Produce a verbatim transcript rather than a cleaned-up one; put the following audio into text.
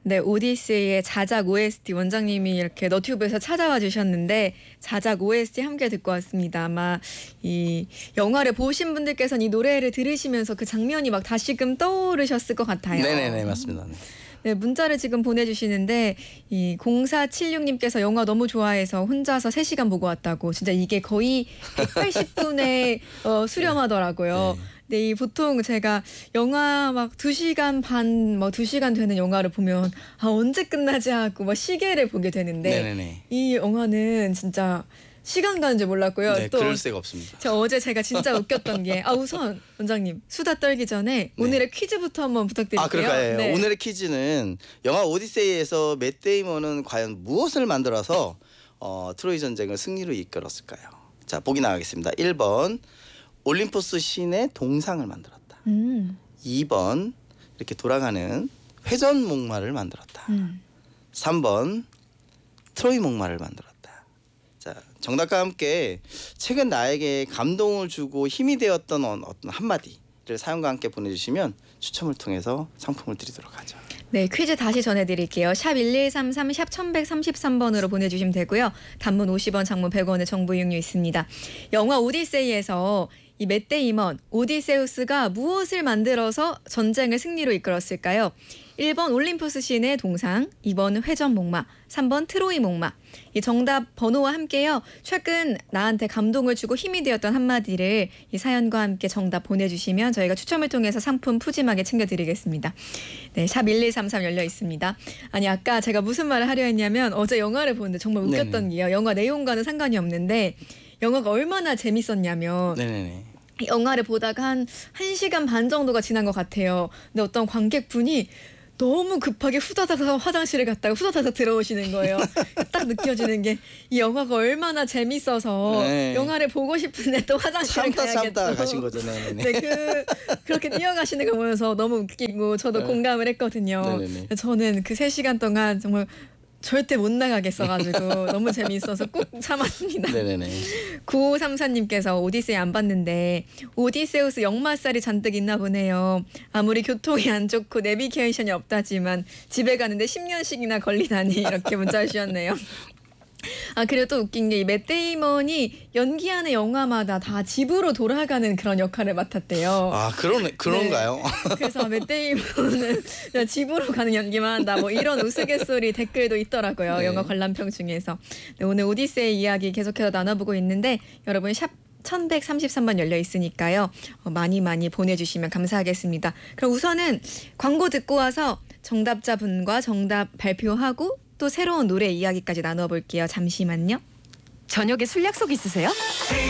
네, 오디세이의 자작 오에스티 원장님이 이렇게 너튜브에서 찾아와 주셨는데 자작 오에스티 함께 듣고 왔습니다. 아마 이 영화를 보신 분들께서는 이 노래를 들으시면서 그 장면이 막 다시금 떠오르셨을 것 같아요. 네네네, 맞습니다. 네. 네, 문자를 지금 보내주시는데 이 공사칠육님께서 영화 너무 좋아해서 혼자서 세 시간 보고 왔다고. 진짜 이게 거의 백팔십 분에 어, 수렴하더라고요. 네. 네, 이 보통 제가 영화 막 두 시간 반, 뭐 두 시간 되는 영화를 보면 아 언제 끝나지 하고 막 시계를 보게 되는데 네네네. 이 영화는 진짜 시간 가는 줄 몰랐고요. 네, 또 그럴 새가 없습니다. 저 어제 제가 진짜 웃겼던 게 아 우선 원장님 수다 떨기 전에 네. 오늘의 퀴즈부터 한번 부탁드릴게요. 아, 그럴까요? 네. 오늘의 퀴즈는 영화 오디세이에서 맷 데이먼은 과연 무엇을 만들어서 어, 트로이 전쟁을 승리로 이끌었을까요? 자, 보기 나가겠습니다. 일 번 올림포스 신의 동상을 만들었다. 음. 이 번 이렇게 돌아가는 회전 목마를 만들었다. 음. 삼 번 트로이 목마를 만들었다. 자, 정답과 함께 최근 나에게 감동을 주고 힘이 되었던 어떤 한마디를 사연과 함께 보내주시면 추첨을 통해서 상품을 드리도록 하죠. 네, 퀴즈 다시 전해드릴게요. 샵 일일삼삼 샵 천백삼십삼 번으로 보내주시면 되고요. 단문 오십 원, 장문 백 원의 정보 이용료 있습니다. 영화 오디세이에서 이 맷 데이먼, 오디세우스가 무엇을 만들어서 전쟁을 승리로 이끌었을까요? 일 번 올림포스 신의 동상, 이 번 회전 목마, 삼 번 트로이 목마. 이 정답 번호와 함께요. 최근 나한테 감동을 주고 힘이 되었던 한마디를 이 사연과 함께 정답 보내주시면 저희가 추첨을 통해서 상품 푸짐하게 챙겨드리겠습니다. 네, 샵 일일삼삼 열려 있습니다. 아니 아까 제가 무슨 말을 하려 했냐면 어제 영화를 보는데 정말 웃겼던 네네. 게요. 영화 내용과는 상관이 없는데 영화가 얼마나 재밌었냐면 네네네. 영화를 보다가 한 1시간 반 정도가 지난 것 같아요. 근데 어떤 관객분이 너무 급하게 후다닥 화장실을 갔다가 후다닥 들어오시는 거예요. 딱 느껴지는 게 이 영화가 얼마나 재밌어서 네. 영화를 보고 싶은데 또 화장실을 참다 가야겠다. 참다 가신 거죠. 네네네. 네, 그 그렇게 뛰어가시는 거 보면서 너무 웃기고 저도 네. 공감을 했거든요. 네네네. 저는 그 세 시간 동안 정말 절대 못 나가겠어가지고 너무 재미있어서 꼭 참았습니다. 네네네. 구오삼사님께서 오디세이 안 봤는데 오디세우스 역마살이 잔뜩 있나 보네요. 아무리 교통이 안 좋고 내비게이션이 없다지만 집에 가는데 십 년씩이나 걸리다니 이렇게 문자 주셨네요. 아 그리고 또 웃긴 게 이 맷 데이먼이 연기하는 영화마다 다 집으로 돌아가는 그런 역할을 맡았대요. 아, 그런 그런가요? 네. 그래서 맷 데이먼은 집으로 가는 연기만 한다. 뭐 이런 우스갯소리 댓글도 있더라고요. 네. 영화 관람평 중에서. 네, 오늘 오디세이 이야기 계속해서 나눠보고 있는데 여러분 샵 천백삼십삼 번 열려 있으니까요. 어, 많이 많이 보내주시면 감사하겠습니다. 그럼 우선은 광고 듣고 와서 정답자분과 정답 발표하고 또 새로운 노래 이야기까지 나눠볼게요. 잠시만요. 저녁에 술 약속 있으세요?